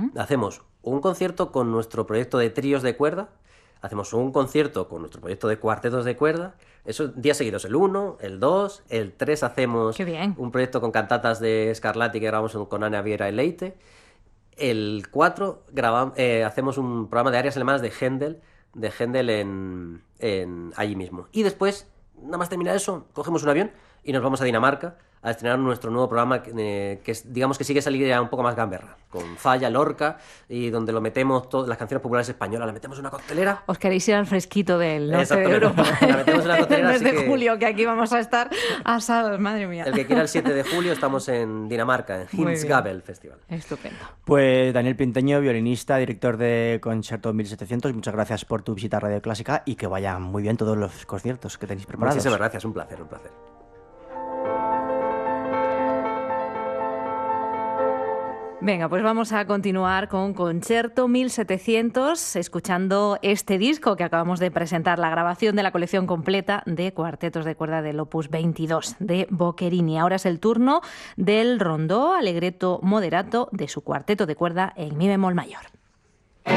Hacemos un concierto con nuestro proyecto de tríos de cuerda, hacemos un concierto con nuestro proyecto de cuartetos de cuerda, esos días seguidos, el 1, el 2, el 3 hacemos Qué bien. un proyecto con cantatas de Scarlatti que grabamos con Ana Viera y Leite, el 4 hacemos un programa de arias alemanas de Händel allí mismo. Y después, nada más terminar eso, cogemos un avión y nos vamos a Dinamarca a estrenar nuestro nuevo programa digamos que sigue saliendo ya un poco más gamberra, con Falla, Lorca, y donde lo metemos todas las canciones populares españolas, las metemos en una coctelera. Os queréis ir al fresquito del norte de Europa. La metemos en una coctelera, el así mes de que julio, que aquí vamos a estar asados, madre mía. el que quiera el 7 de julio estamos en Dinamarca, en Muy Hinsgabel Festival. Estupendo. Pues Daniel Pinteño, violinista, director de Concerto 1700, muchas gracias por tu visita a Radio Clásica y que vayan muy bien todos los conciertos que tenéis preparados. Muchísimas gracias, un placer, un placer. Venga, pues vamos a continuar con Concerto 1700, escuchando este disco que acabamos de presentar, la grabación de la colección completa de cuartetos de cuerda del Opus 22 de Boccherini. Ahora es el turno del rondó allegretto moderato de su cuarteto de cuerda en mi bemol mayor.